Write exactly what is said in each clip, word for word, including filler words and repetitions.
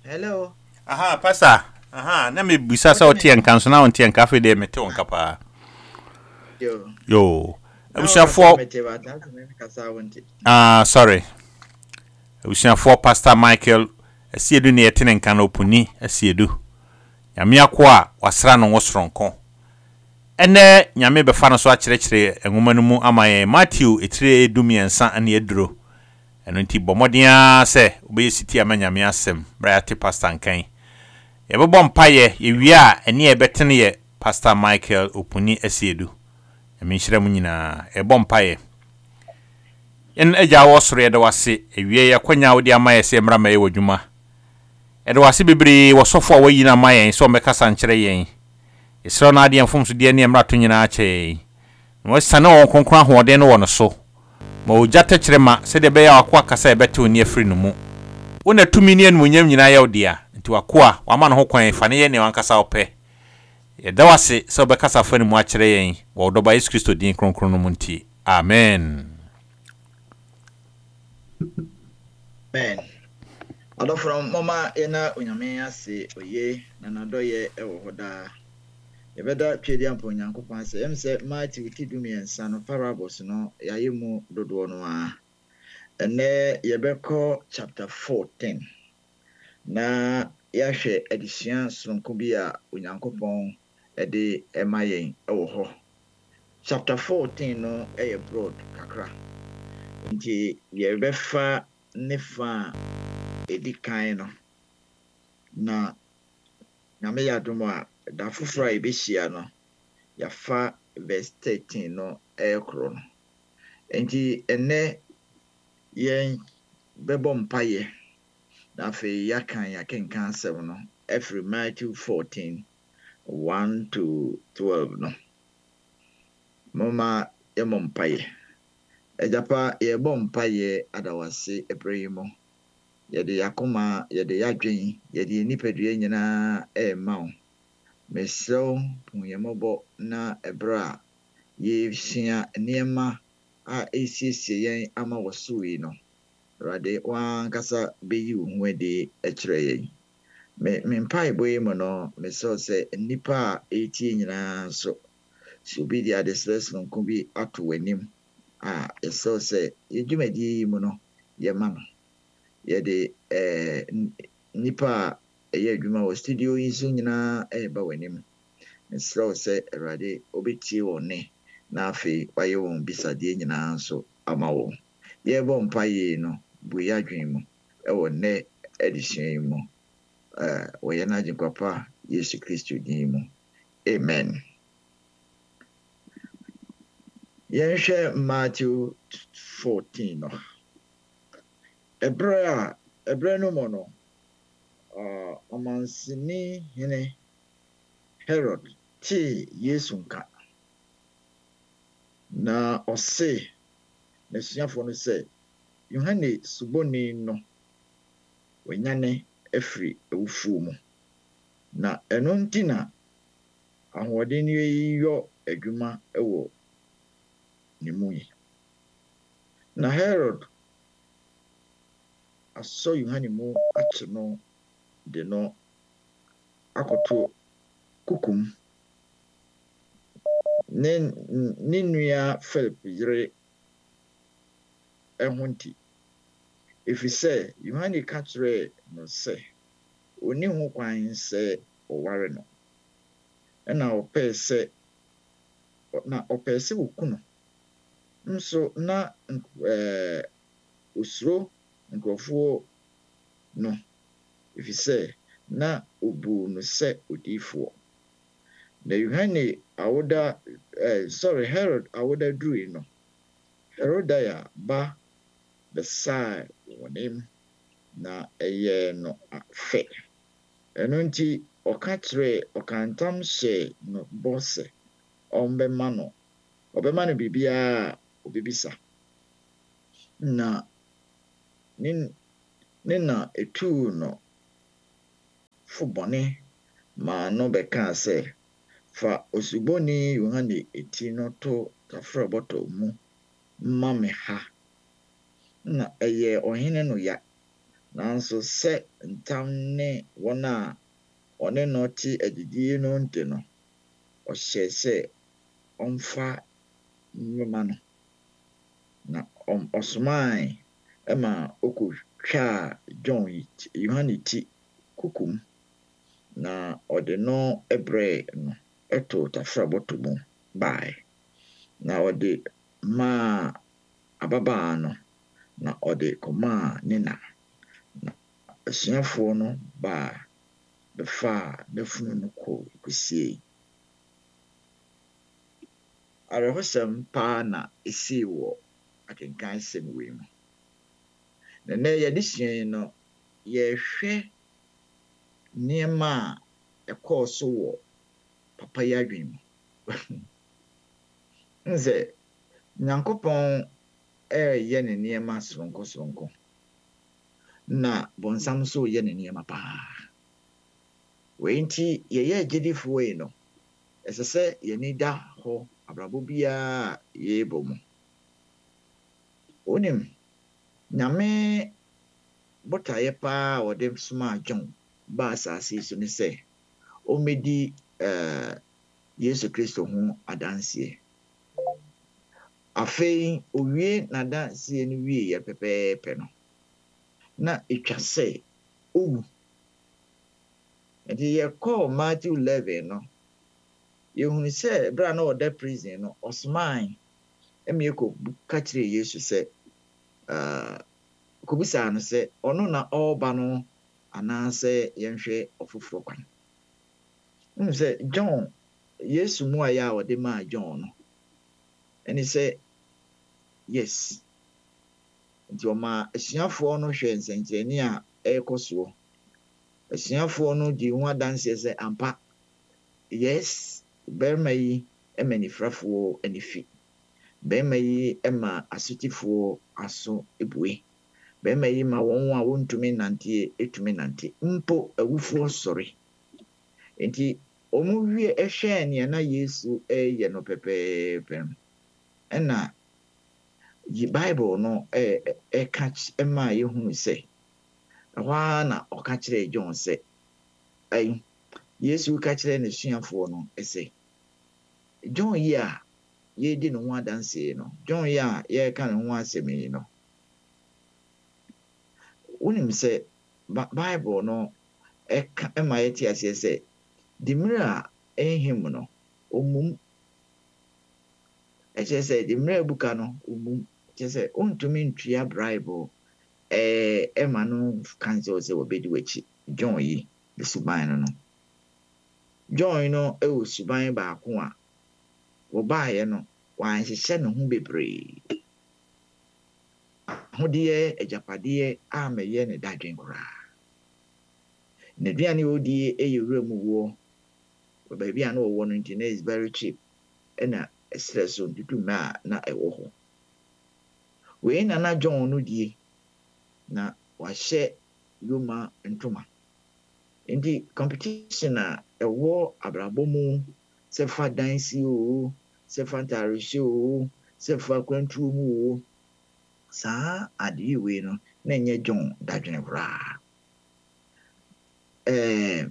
Hello. Aha, pastor. Aha, na me bisa sa oti en kanso na oti en kafe de mete on kapa. Yo. Yo. Abusiafo. Ah, sorry. Abusiafo Pastor Michael asiedu ne yete ne kan opuni asiedu. Nyame akwa wasra no wosronko. Ene nyame be fa no so akyerɛkyerɛ enwoma no mu amaye Matthew etire edumiensa ane eduro. Eno nti bomodia se obeyesiti ama nyame asem bra ya te pastor nkan. Yebebo mpaye yewie a ene yebetene ye Pastor Michael opuni asiedu. Emi nhyira mu nyina ebo mpaye. En eja wo soro ye de wase ewie ye kwanya wo de amaye se mra maye wadwuma. E de wase bebre wo sofo a wayi na amaye so mekasa nkyere yen. Esro na ade mfom so de ne mra to nyina ache. No sane won konkran hoɔden no wɔ no so. Ma ojata kyerɛ ma se de be ya akwa kasa ebete oni afiri no mu. Wona tumi ne enu nyam nyina ya odia. Nti wakoa wama no ho kwan fa ne ye ne wankasa opɛ. Ye da wase se obekasa fa ne mu akyerɛ yen. Wo do ba Yesu Kristo din kronkron no mu nti. Amen. Amen. Odo from mama ena onyame ase oye na nadoye ewo hoda. Yebeda twedi ampo nyankopon ase em se Matthew tidumi ensa no parables no yaye mu dodo no a. Ene yebeko chapter fourteen. Na yahwe adisua sonko bi a onyankopon ede emayen ewo ho. Chapter fourteen no eye broad kakra. Nti yebefa nefa edikan no na na me yadom a da foforo a ebehia no yafa verse thirteen no ekro no. Nti ene yen bebo mpaye na fe yakan yakenkan seven no every Matthew fourteen one to twelve no. Mama yemo mpaye ejapa yebo mpaye adawase ebrehimo yede yakoma yede yadwen yede nipadua nyina e mawo mesrew punyembo na ebra ye hia niema a esiesie yen ama wosuwi no rade wan kasa beyi wo ade ekire yen me me mpae boye mo no mesrew se nipa etie nyina so so bi dia desres no ko bi ato wanim a esrew se yedwumadi mu no ye ma no yede eh nipa eye adwuma wo studio yi so nyina e ba wanim mesrew se erade obetie wonne na afi waye won bisade nyina so ama wo ye bo mpaye no bu ya dwen mu e wonne edition mu eh wo ye na jikwapa Yesu Kristo din mu amen. Yenhwe Matthew fourteen no ebra ebra no mo no uh amansini hene Herod ti Yesu nka na ose na suafo no se Yohane suboni no wanyane afiri ewufu mu na eno ntina ahoɔden no yiyo adwuma ewo ne mu yi na Herod aso Yohane mu akye no de no akoto kukum ne ne nua Philip yire ehunti efise Yohane ka kyerɛ no se oni ho kwan se oware no na opɛ se na opɛ se okuno nso na eh osuro nkrofo no efise na obu no se odifo na Yohane awoda eh sorry Herod awoda dui no Herodia ba the side wonim na eye no afe eno nti okatre okantam hye no bosse ombe mano obe mano bibia obibisa na nin nina etu no fubone ma no beka se fa osuboni Yohane eti no to kafra boto mu mame ha na eye ohene no ya nanso sɛ ntam ne wɔn a ɔne no te adidie no nti no ɔhyɛ sɛ ɔmfa nwoma no na ɔsomae ma ɔkɔtwaa John Yohane ti kukum na ɔde no brɛɛ no ɛtoo tafrabɔtɔ mu bae na ɔde maa ababaa no na ɔde kɔmaa ne na na asuafoɔ no baa bɛfaa n'afunu no kɔ kɔsiei. Awerɛhosɛm paa na ɛsii wɔ akenkan sɛm wei mu. Na nnɛ yɛde sua no yɛhwɛ nneɛma a ɛkɔɔ so wɔ papa yi adwene mu. Nsɛ Nyankopɔn ɛyɛ ne nneɛma soronko soronko na bɔnsam nso yɛ ne nneɛma paa. Wei nti yɛyɛ agyidifoɔ yi no ɛsɛ sɛ yɛni da hɔ abrabɔ biara yɛbɔ mu. Wonim Nyame botaeɛ paa wɔde somaa John baa asase yi so ne sɛ ɔmmɛdi uh, Yesu Kristo ho adanseɛ. Afei owie n'adanseɛ no wieɛ pɛpɛɛpɛ no na ɛtwa sɛ ɔwu. Nti yɛkɔɔ Matthew eleven no yɛhunu sɛ bere a na ɔda prison no ɔsomae ɛma yɛkɔka kyerɛɛ Yesu sɛ uh, kɔbisaa no sɛ ɔno na ɔreba no anaasɛ yɛnhwɛ ɔfoforɔ kwan. Ɛnu sɛ John Yesu mmuaeɛ a ɔde maa John no ɛne sɛ yes. Nti ɔma asuafoɔ no hwɛ nsɛnkyerɛnne a ɛrekɔ soɔ. Asuafoɔ no di ho adanseɛ sɛ ampa yes barima yi ma nifrafoɔ ani fi. Barima yi ma asotifoɔ aso ebue. Barima yi ma wɔn a wɔntumi nante etumi nante. Mpo awufoɔ sɔre. Nti wɔn wie ɛhwɛ nea na Yesu ɛyɛ no pɛpɛɛpɛ no. Ɛna yi Bible no ɛka ɛma yɛhunu sɛ ɛhɔ na ɔka kyerɛɛ John sɛ ɛyi Yesu ka kyerɛ n'asuafoɔ no ɛsɛ John yi a yɛdi ne ho adanseɛ no, John yi a yɛreka ne ho asɛm yi no, wonim sɛ Bible no ɛka ɛma yɛte aseɛ sɛ di mmerɛ a ɛnhim no ɔmmom. Ɛkyerɛ sɛ di mmerɛ buka no ɔmmom. Kyerɛ sɛ ɔntumi ntua Bible ɛɛ ɛma no kan sɛ sɛ wɔbɛdi w'akyi. John yi ne suban no no. John no ɛwɔ suban baako a wɔbaeɛ no wɔanhyehyɛ ne ho bebree. Ahodeɛ agyapadeɛ a mɛyɛ ne dadwen koraa. N'aduane a ɔdie ɛyɛ wura mu woɔ. Baabi a na ɔwɔ no nti na is very cheap. Ɛna ɛsrɛ so ntutummɛ a na ɛwɔ hɔ. Wei na na John no die na wahyɛ Roma ntoma. Nti competition a ɛwɔ abrabɔ mu sɛ fa dansi o, sɛ fa ntarehyɛ o, sɛ fa kwantuo mu o, saa adeɛ wei no na ɛnyɛ John dadwene koraa. Ɛɛ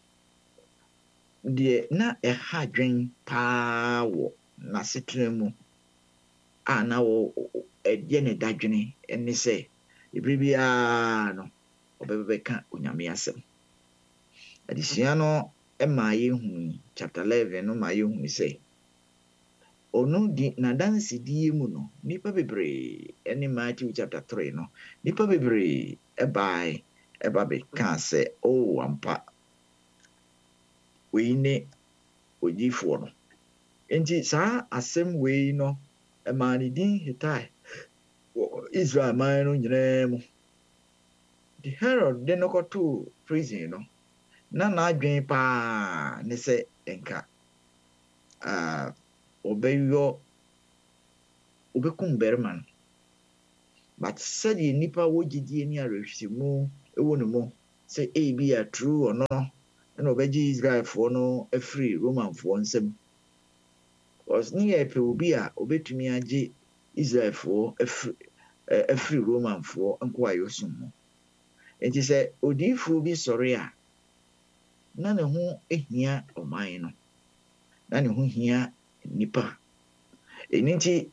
deɛ na ɛha dwen paa wɔ n'asetena mu a na wɔ ɛdeɛ ne dadwene ɛne sɛ ebere biara no ɔbɛbɛka Onyame asɛm. Adesua no ɛma yɛhunu chapter eleven no ma yɛhunu sɛ ɔno di n'adansedie mu no nipa bebree ɛne Matthew chapter three no nipa bebree ɛbae ɛba bɛka sɛ oh ampa wei ne odiyifoɔ no. Nti saa asɛm wei no ɛma ne din hetae wɔ Israel man no nyinaa mu. The Herod de no kɔtoo prison no na n'adwen paa ne sɛ nka uh, ɔbɛyɔ ɔbɛkum barima no. But sɛdeɛ nipa wɔ gyidie ne awerɛhwɛmu ɛwɔ ne mu sɛ ebi a true ɔno ɛna ɔbɛgye Israelfoɔ no afiri Romanfoɔ nsam. Ɔsne yɛ pɛ obi a ɔbɛtumi agye Israelfoɔ afiri afiri Romanfoɔ nko a yɛsum mu. Enti sɛ odiyifoɔ bi sɔre a na ne ho ehia ɔman no, na ne ho hia nipa. Ɛno nti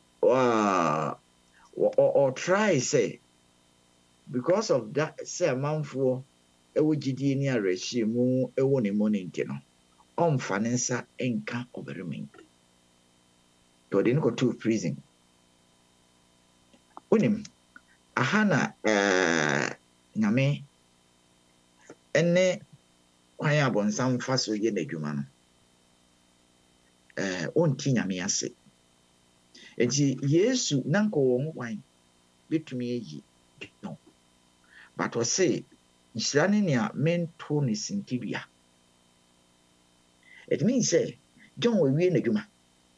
or try say because of that say amanfoɔ ɛwɔ gyidie ne awerɛhyɛ mu ɛwɔ ne mu ne nti no ɔmfa ne nsa nka ɔbarima yi. Ɔde no kɔtoo prison. Wonim aha na ɛɛ nyame ɛne kwan a bɔnsam fa so yɛ n'adwuma no ɛɛ ɔnti nyame ase. Enti Yesu na nka wɔ ho kwan betumi ayi no. But ɔse nhyira ne nea mento ne sinkidua. It means say John wawie n'adwuma.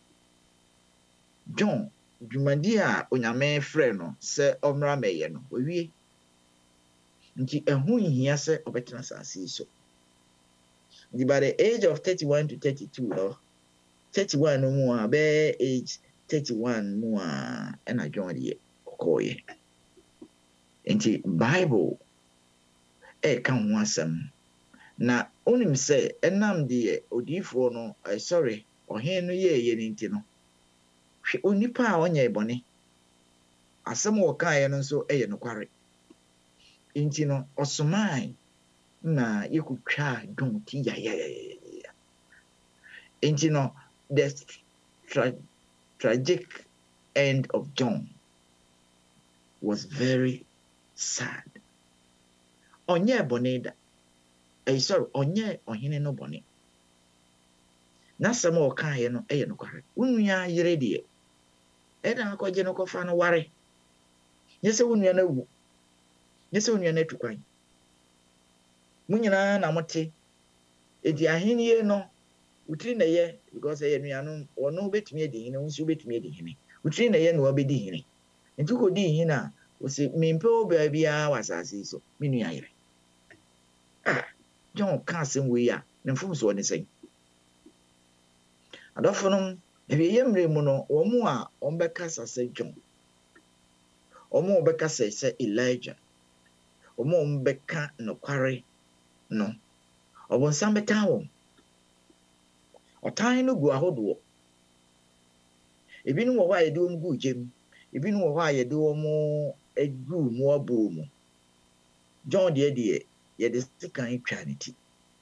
John dwumadi a onyame frɛ no sɛ ɔmmra mɛyɛ no wawie. Nti ɛho nhia sɛ ɔbɛtena asase yi so. Nti by the age of thirty-one to thirty-two no, thirty-one no mu a bɛɛ age thirty-one mu a ɛna John deɛ ɔkɔɔyɛ. Nti Bible ɛka ho asɛm na onim sɛ ɛnam deɛ odiyifoɔ no uh, sorry ɔhene no yɛɛyɛ ne nti no hwɛ onipa a ɔnyɛ bɔne asɛm wɔkaeɛ no nso ɛyɛ nokware. Nti no ɔsomae na yɛkɔtwaa John ti yayayaya. Nti no the tra tragic end of John was very sad. Ɔnyɛ bɔne da. Eh, sorry, ɔnyɛ ɔhene no bɔne. N'asɛm a ɔkaeɛ no ɛyɛ nokware. Wo nua yere deɛ ɛna akɔgye no kɔfa no ware. Nyɛ sɛ wo nua no awu. Nyɛ sɛ wo nua no atu kwan. Mo nyinaa na mote. Enti ahennie no wotiri na ɛyɛ because ɛyɛ nuanom ɔno wobɛtumi adi hene, wo nso wobɛtumi adi hene. Wotiri na ɛyɛ na wabɛdi hene. Enti wokɔdi hene a wɔsɛ mempɛ wo baabiara wɔ asase yi so me nua yere. Ah, John ka asɛm wei a ne mfomsoɔ ne sɛn. Adɔfo no ɛyɛ mmerɛ mu no wɔn a wɔbɛkasa sɛ John, wɔn a wɔbɛkasa sɛ Elijah, wɔn a wɔbɛka nokware no ɔbɔnsam bɛtaa wɔn. Ɔtan no gu ahodoɔ. Ebinom wɔ hɔ a yɛde wɔn gu gyem, ebinom wɔ hɔ a yɛde wɔn agu mu abɔ mu. John deɛ deɛ yɛde sekan twa ne ti.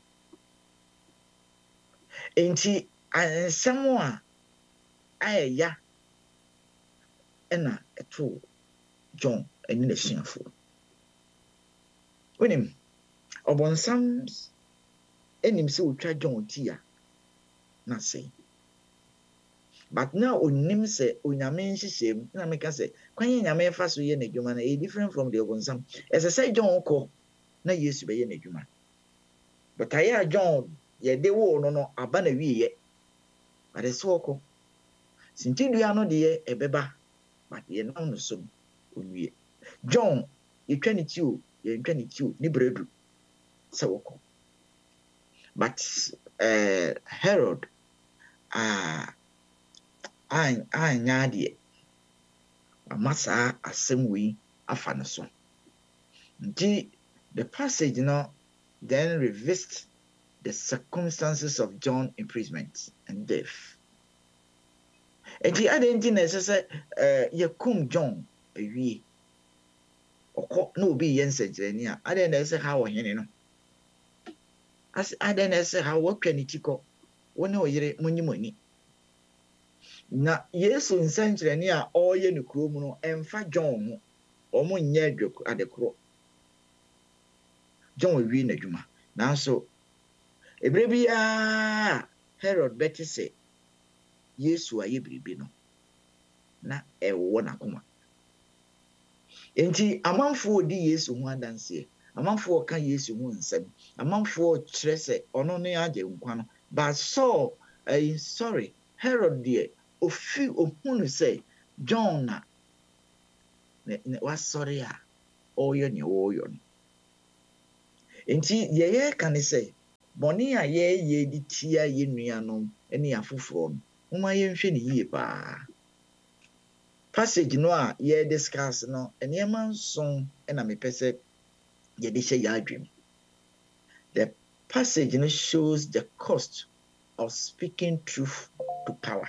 Enti ansɛm a ayɛya ɛna ɛto John ɛne n'asuafoɔ. Wonim ɔbɔnsam ɛnim sɛ otwa John ti a na sɛ. But now onim sɛ onyame nhyehyɛ mu na meka sɛ kwan yɛ nyame fa so yɛ n'adwuma no ɛyɛ different from the ɔbɔnsam. Ɛsɛ sɛ John kɔ na Yesu bɛyɛ n'adwuma. But ayɛ a John yɛde wo no no aba na wieyɛ. But ɛsɛ ɔkɔ. Sinkidua no deɛ ɛbɛba. But yɛnam no so onwie. John yɛtwa ne ti o, yɛntwa ne ti o, ne bredu sɛ wɔkɔ. But uh, Herod ah an anya deɛ ama saa asɛm wei afa no so. Nti the passage now then revisits the circumstances of John's imprisonment and death. Enti adenti na ɛsɛ sɛ eh yɛkum John awie. Ɔkɔ na obi yɛ nsɛnkyerɛnne a adɛn na ɛsɛ ha wɔ hene no. As adɛn na ɛsɛ ha wɔtwa ne ti kɔ. Wo ne ɔyere munyi mani. Na Yesu nsɛnkyerɛnne a ɔyɛ ne kurom no ɛmfa John ho. Ɔmo nyɛ adekoro. John wie n'adwuma. Nanso ebere bia Herod bɛte sɛ Yesu ayɛ biribi no na ɛwɔ n'akoma. Enti amanfoɔ di Yesu ho adanseɛ. Amanfoɔ ka Yesu ho nsɛm. Amanfoɔ kyerɛ sɛ ɔno ne agye nkwa no. But Saul, uh, sorry, Herod deɛ ofi ohunu sɛ John na wasɔre a ɔyɛ ne ɔyɛ no. Enti yɛyɛ ka ne sɛ bɔne a yɛyɛ di tia yɛ nuanom ne afoforɔ no moma yɛnhwɛ ne yie paa. Passage no a yɛ discuss no nneɛma nson na mepɛ sɛ yɛde hyɛ yɛ adwene. The passage you know, shows the cost of speaking truth to power.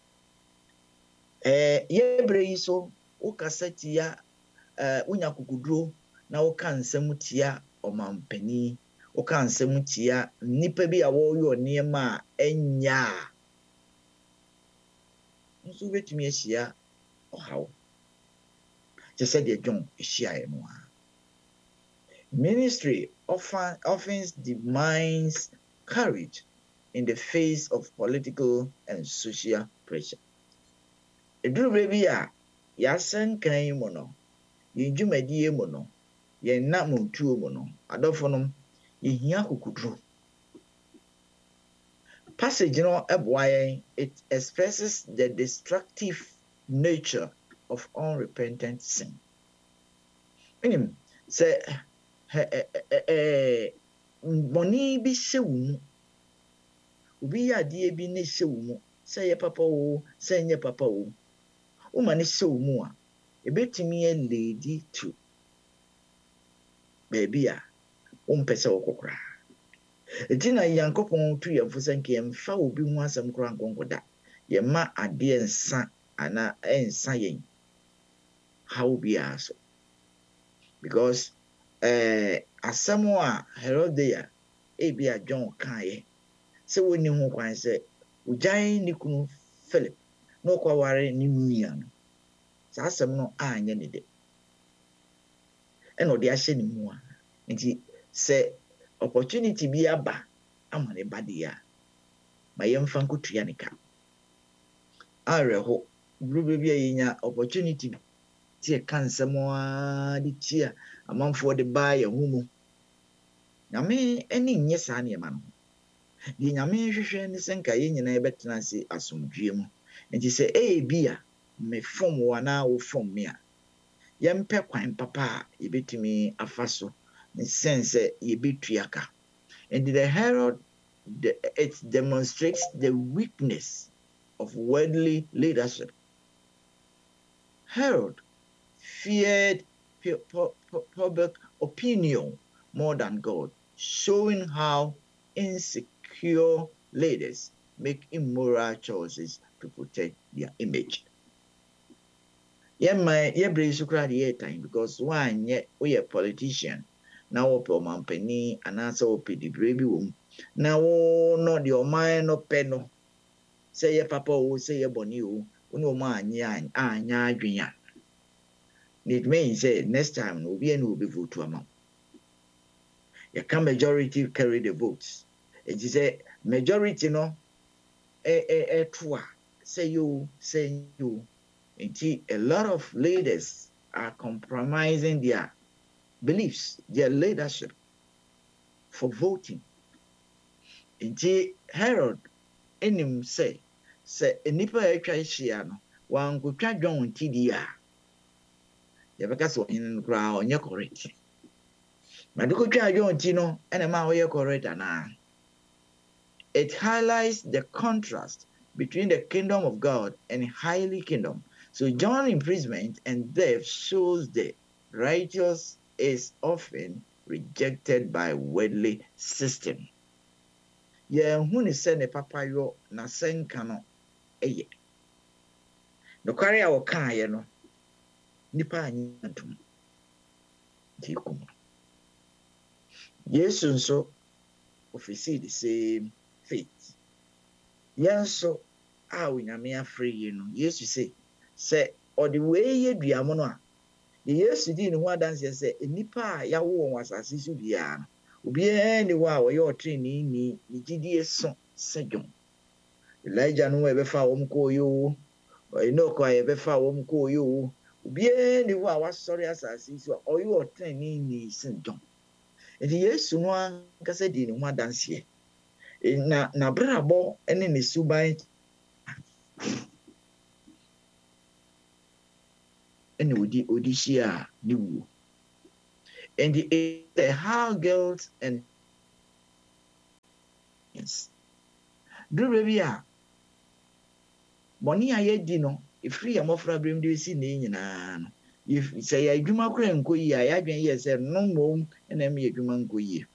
Eh, yɛbrɛ yi so wokasa tia eh, wonya kukuduro na woka nsɛm tia ɔmampani, woka nsɛm tia nnipa bi a wɔyɛ nneɛma a ɛnya a nso wobɛtumi ahyia ɔhaw kyɛ sɛ deɛ John ahyiaeɛ no a. Ministry often, often demands courage in the face of political and social pressure. Eduru baby a yɛasɛn kan yi mu no, yɛn dwumadie mu no, yɛn na montuo mu no, adɔfo no, yɛhia kukuduro. Passage no ɛboa yɛn, it expresses the destructive nature of unrepentant sin. Meaning, sɛ bɔne bi hyɛ wo mu, obi yɛ adeɛ bi ne hyɛ wo mu, sɛ yɛ papa o, sɛ nyɛ papa o, woma ne hyɛ wo mu a, ebetumi aledi to baabi a wompɛ sɛ wokɔ koraa. Enti na Nyankopɔn tu yɛmfo sɛ nka yɛmfa obi ho asɛm koraa nkɔnkɔda, yɛma adeɛ nsa anaa ɛnsa yɛn haw biara so. Because eh, asɛm a Herodias ebi a John kaeɛ sɛ wɔnni ho kwan sɛ wogyae ne kunu Philip na ɔkɔware ne nua no, saa asɛm no anyɛ ne de ɛna ɔde ahyɛ ne mu a. Nti sɛ opportunity bi aba ama ne ba deɛ a, ma yɛmfa nkotua ne ka. Awerɛho bere bi a yɛnya opportunity bi tie ka nsɛm a de tia amanfoɔ de baa yɛn ho mu. Nyame ani nyɛ saa nneɛma no. Deɛ Nyame hwehwɛ ne sɛ nka yɛn nyinaa yɛbɛtena ase asomdwie mu. Nti sɛ ɛyɛ bi a mefom wo anaa wofom me a, yɛmpɛ kwan papa a yɛbɛtumi afa so ne sɛn sɛ yɛbɛtua ka. And the Herod, the, it demonstrates the weakness of worldly leadership. Herod feared public opinion more than God, showing how insecure leaders make immoral choices to protect their image. Yeah, my yeah, brain so time because one yet we a politician now ope omampani and answer ope the baby womb. Now not your mind no penno. Say your papa o say your boni o no man yan anya adwenya. It means say next time no be any will be vote to amount. You can majority carry the votes. It is a majority no eh eh eh twa say you say you. Indeed, a lot of leaders are compromising their beliefs, their leadership for voting. Indeed, Herod enim say say enipa etwa hia no wan kotwa John tidi a yebeka so in kra onye correct. Ma de kotwa John ti no ena ma wo ye correct ana. It highlights the contrast between the kingdom of God and highly kingdom. So John's imprisonment and death shows the righteous is often rejected by worldly system. Yeah, who is send a papa yo na sen kano eye. No carry our car, you know. Nipa anyantum. Tikum. Yes, so office the same faith. Yes, so ah we na free, you know. Yes, you say. Say or the way you do amono a the years di ne ho adanse say enipa a yawo won asase so bia no obi ani wa wo ye otreni ni gidie so sedwon Elijah no e be fa wo mko yo Enoch e be fa wo mko yo obi ani wa wasori asase so o ye otreni ni sedwon enti Yesu no ankasa di ne ho adanse na na brabo ene ne suban and odi odishia niwu. And the, the how guilt and yes. Do baby a money aye di no if free amofra brim de si ne nyina no if say adwuma kra nko yi a ya dwen ye say no mom ɛna ɛma adwuma nkɔ yie